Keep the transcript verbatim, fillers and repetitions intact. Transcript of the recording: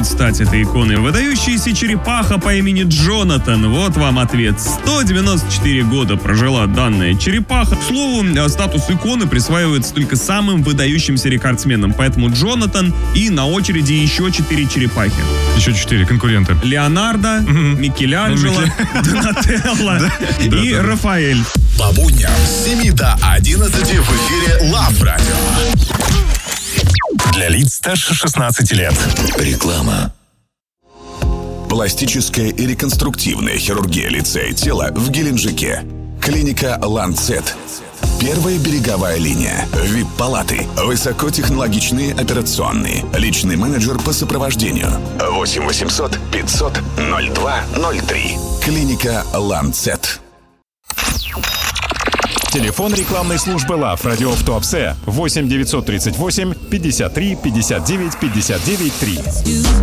могут стать этой иконой? Выдающаяся черепаха по имени Джонатан. Вот вам ответ. сто девяносто четыре года прожила данная черепаха. К слову, статус иконы присваивается только самым выдающимся рекордсменам. Поэтому Джонатан и на очереди еще четыре черепахи. Еще четыре конкурента. Леонардо, mm-hmm. Микеланджело, Донателло и Рафаэль. По будням с семи до одиннадцати в эфире Love Radio. Для лиц старше шестнадцати лет. Реклама. Пластическая и реконструктивная хирургия лица и тела в Геленджике. Клиника Ланцет. Первая береговая линия. ви ай пи-палаты. Высокотехнологичные операционные. Личный менеджер по сопровождению. восемь восемьсот пятьсот ноль два ноль три. Клиника Ланцет. Телефон рекламной службы Love Radio в Туапсе восемь девятьсот тридцать восемь пятьдесят три пятьдесят девять пятьдесят девять три.